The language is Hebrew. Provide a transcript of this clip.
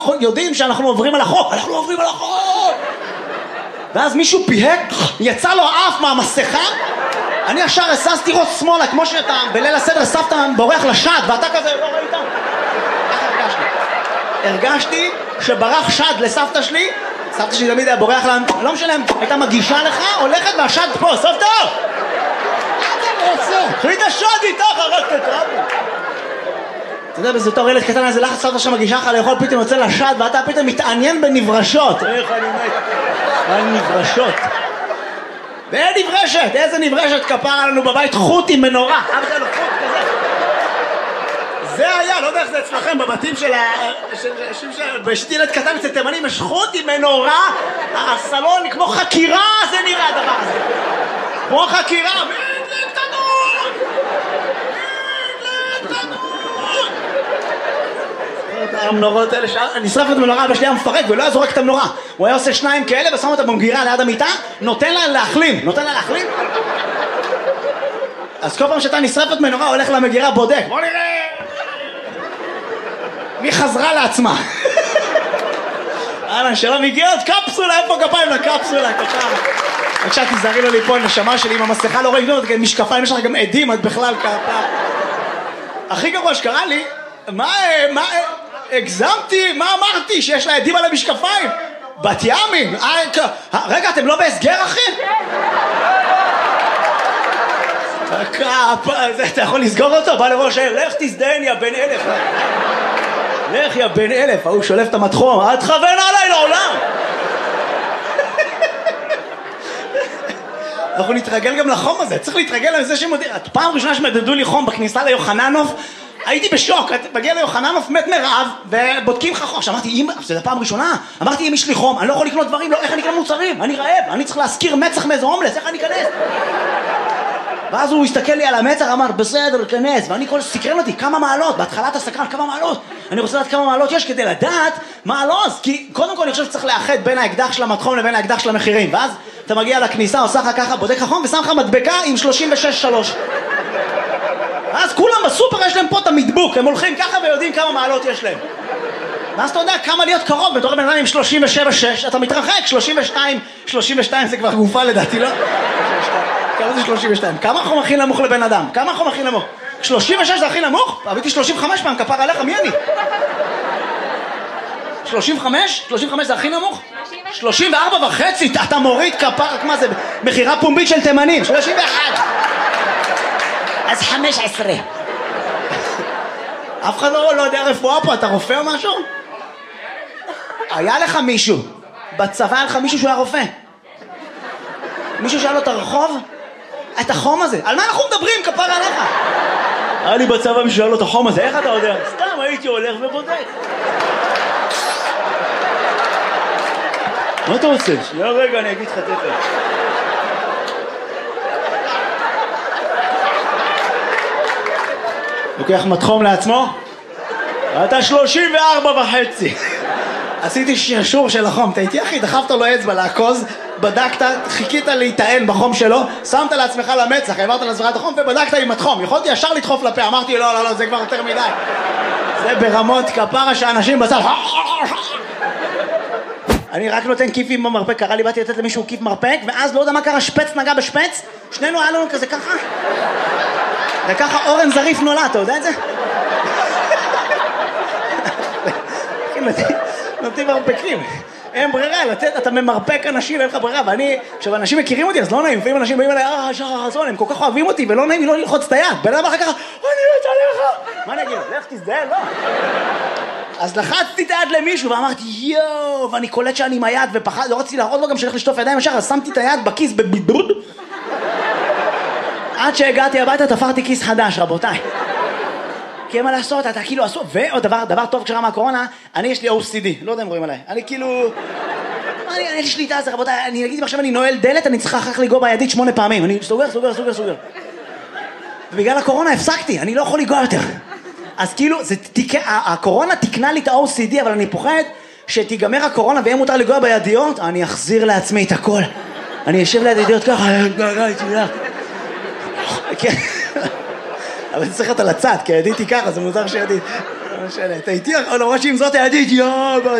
יודעים שאנחנו עוברים על החוק, אנחנו עוברים על החוק. ואז מישהו פיהק, יצא לו אף מהמסכה, אני ישר הססתי ראש שמאלה, כמו שאתה בליל הסדר סבתא בורח לשד, ואתה כזה לא ראית? ככה הרגשתי שברח שד לסבתא שלי, סבתא שלי תמיד היה בורח לה, לא משנה, הייתה מגישה לך, הולכת והשד פה, סבתא! קחי את השד איתך, הרגת את רבי. אתה יודע, בזה תור ילד קטן, איזה לחץ סבתא שמגישה לך לאכול, פתאום יוצא לשד, ואתה פתאום מתעניין בנברשות. איך אני מת? על נברשות. ואין נברשת, איזה נברשת כפרה לנו בבית, חוט עם מנורה. אף אחד לא חוט כזה. זה היה, לא יודע איך זה אצלכם, בבתים של בשתי ילד קטן אצל תימנים, יש חוט עם מנורה, הסלון כמו חקירה, זה נראה הדבר הזה. כמו חקירה, המנורות האלה, נשרפת מנורה, אבא שלי היה מפרק ולא היה זורק את המנורה. הוא היה עושה שניים כאלה ושם אותה במגירה ליד המיטה, נותן לה להחלים. אז כל פעם שאתה נשרפת מנורה, הולך למגירה, בודק. בוא נראה מי חזרה לעצמה. שלא מגיע עוד קפסולה, איפה כפיים לקפסולה, ככה. בבקשה תזהרי לו ליפול, נשמה שלי עם המסכה, לא רואים כלום, משקפיים, יש לך גם עדים, את בכלל כפה. הכי גרוע שקרה לי, הגזמתי, מה אמרתי? שיש לה עדים על המשקפיים? בת ימין. רגע, אתם לא בהסגר, אחי? אתה יכול לסגור אותו? בא לראש העיר, לך תזדיין יא בן אלף. לך יא בן אלף, הוא שולף את המתחום, אל תכוון עליי לעולם. אנחנו נתרגל גם לחום הזה, צריך להתרגל לזה שמודיע. פעם ראשונה שמדדו לי חום בכניסה ליוחננוף, הייתי בשוק, מגיע ליוחננוף מת מרעב ובודקים לך חום. עכשיו אמרתי, זה הפעם ראשונה, אמרתי אם יש לי חום, אני לא יכול לקנות דברים, איך אני אקנה מוצרים, אני רעב, אני צריך להזכיר מצח מאיזה הומלס, איך אני אכנס? ואז הוא הסתכל לי על המצח, אמר בסדר, כנס, ואני כל סקרן אותי, כמה מעלות, בהתחלת הסקרן, כמה מעלות, אני רוצה לדעת כמה מעלות יש כדי לדעת מה הלוז, כי קודם כל אני חושב שצריך לאחד בין האקדח של המתחום לבין האקדח של המחירים, ואז אתה מגיע לכניסה, עושה לך ככה, בודק לך חום ושם לך מדבקה עם 36.3. אז כולם בסופר יש להם פה את המדבוק, הם הולכים ככה ויודעים כמה מעלות יש להם. ואז אתה יודע כמה להיות קרוב, בתור בן אדם עם 37.6, אתה מתרחק, 32 זה כבר גופה לדעתי, לא? כמה זה 32? כמה החום הכי נמוך לבן אדם? כמה החום הכי נמוך? 36 זה הכי נמוך? אביתי 35 פעם, כפר עליך, מי אני? 35? 35 זה הכי נמוך? 34.5, אתה מוריד כפר, מה זה? מחירה פומבית של תימנים, 31. אז 15. אף אחד לא יודע רפואה פה, אתה רופא או משהו? היה לך מישהו, בצבא היה לך מישהו שהוא היה רופא. מישהו שאל לו את הרחוב? את החום הזה, על מה אנחנו מדברים כפר עליך? היה לי בצבא מישהו שאל לו את החום הזה, איך אתה יודע? סתם הייתי הולך ובודק. מה אתה רוצה? שנייה רגע, אני אגיד לך תכף. לוקח מתחום לעצמו? אתה 34.5. עשיתי שרשור של החום, אתה איתי אחי, דחפת לו אצבע לעקוז, בדקת, חיכית להיטען בחום שלו, שמת לעצמך למצח, העברת לעצמך את החום ובדקת עם התחום. יכולתי ישר לדחוף לפה, אמרתי לא, זה כבר יותר מדי. זה ברמות כפרה שאנשים בצד. אני רק נותן כיפים במרפק, קרה לי, באתי לתת למישהו כיף מרפק, ואז לא יודע מה קרה, שפץ נגע בשפץ, שנינו היה לנו כזה ככה. וככה אורן זריף נולד, אתה יודע את זה? נותנים מרפקים, אין ברירה, לתת, אתה ממרפק אנשים, אין לך ברירה, ואני, עכשיו אנשים מכירים אותי, אז לא נעים, לפעמים אנשים באים אליי, שחזון, הם כל כך אוהבים אותי, ולא נעים לי לא ללחוץ את היד, בן אדם אחר כך, אני מת עליך, מה אני אגיד? לך תזדהה, לא. אז לחצתי את היד למישהו, ואמרתי, יואו, ואני קולט שאני עם היד, ופחד, לא רציתי להראות לו גם שהלך לשטוף ידיים ישר, אז שמתי את היד בכיס בבידוד, עד שהגעתי הביתה, תפרתי כיס חדש, רבותיי. כי אין מה לעשות, אתה כאילו עשו, ועוד דבר טוב כשרה מהקורונה, אני יש לי OCD, לא יודע אם רואים עליי, אני כאילו, אין לי שליטה על זה, רבותיי, אני אגיד עכשיו אני נועל דלת, אני צריכה אחר לגוע בידית 8 פעמים, אני סוגר. ובגלל הקורונה הפסקתי, אני לא יכול לגוע יותר. אז כאילו, הקורונה תקנה לי את ה-OCD, אבל אני פוחד שתיגמר הקורונה ויהיה מותר לגוע בידיות, אני אחזיר לעצמי את הכל. אני אשב ליד ידיות ככה, אבל צריך את על הצד, כי ידיתי ככה, זה מוזר שידיתי. משנה, אתה איתי, למרות שעם זאת הייתי איתי,